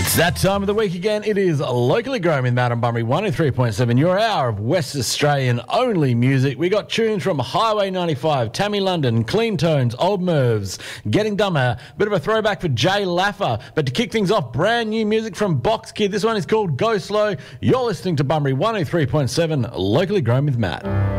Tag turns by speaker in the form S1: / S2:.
S1: It's that time of the week again. It is locally grown with Matt and Bunbury 103.7, your hour of West Australian only music. We got tunes from Highway 95, Tammy London, Clean Tones, Old Mervs, Getting Dumber, bit of a throwback for Jay Laffer. But to kick things off, brand new music from Box Kid. This one is called Go Slow. You're listening to Bunbury 103.7, locally grown with Matt.